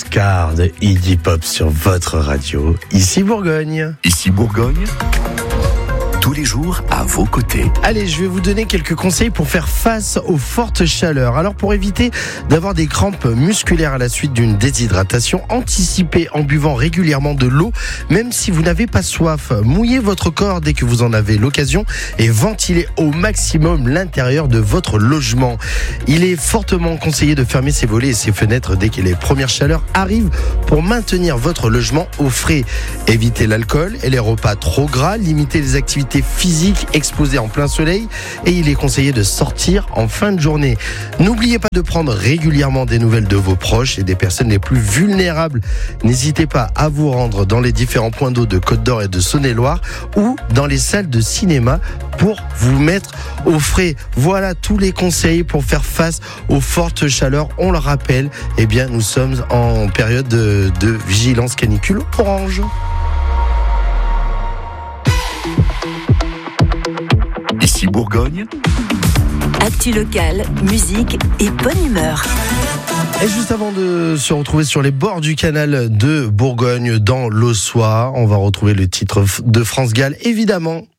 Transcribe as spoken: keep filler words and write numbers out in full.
Oscar de Iggy Pop sur votre radio. Ici Bourgogne. Ici Bourgogne. Tous les jours à vos côtés. Allez, je vais vous donner quelques conseils pour faire face aux fortes chaleurs. Alors, pour éviter d'avoir des crampes musculaires à la suite d'une déshydratation, anticipez en buvant régulièrement de l'eau, même si vous n'avez pas soif. Mouillez votre corps dès que vous en avez l'occasion et ventilez au maximum l'intérieur de votre logement. Il est fortement conseillé de fermer ses volets et ses fenêtres dès que les premières chaleurs arrivent pour maintenir votre logement au frais. Évitez l'alcool et les repas trop gras, limitez les activités physique exposée en plein soleil et il est conseillé de sortir en fin de journée. N'oubliez pas de prendre régulièrement des nouvelles de vos proches et des personnes les plus vulnérables. N'hésitez pas à vous rendre dans les différents points d'eau de Côte d'Or et de Saône-et-Loire ou dans les salles de cinéma pour vous mettre au frais. Voilà tous les conseils pour faire face aux fortes chaleurs. On le rappelle, eh bien, nous sommes en période de, de vigilance canicule orange. Ici Bourgogne. Actu locale, musique et bonne humeur. Et juste avant de se retrouver sur les bords du canal de Bourgogne, dans l'Aussois, on va retrouver le titre de France Gall, évidemment.